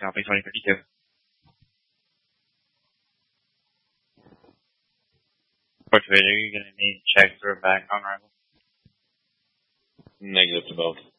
Copy 2032. Fort Vader, you're gonna need checks for back on arrival. Negative to both.